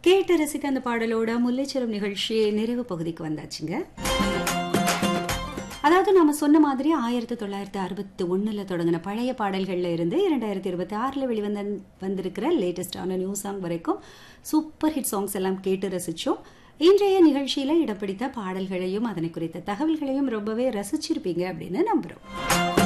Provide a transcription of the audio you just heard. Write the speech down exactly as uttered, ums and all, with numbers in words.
கேட்டு ரசித்த அந்த பாடலோட முல்லைச்சரம் நிகழ்ச்சி நிறைவு பகுதிக்கு வந்தாச்சுங்க. அதாவது நாம சொன்ன மாதிரி ஆயிரத்தி தொள்ளாயிரத்தி அறுபத்தி ஒண்ணுல தொடங்கின பழைய பாடல்கள்ல இருந்து இரண்டாயிரத்தி இருபத்தி ஆறுல வெளிவந்த வந்திருக்கிற லேட்டஸ்டான நியூ சாங் வரைக்கும் சூப்பர் ஹிட் சாங்ஸ் எல்லாம் கேட்டு ரசிச்சோம். இன்றைய நிகழ்ச்சியில இடம் பிடித்த பாடல்களையும் அதனை குறித்த தகவல்களையும் ரொம்பவே ரசிச்சிருப்பீங்க அப்படின்னு நம்புறோம்.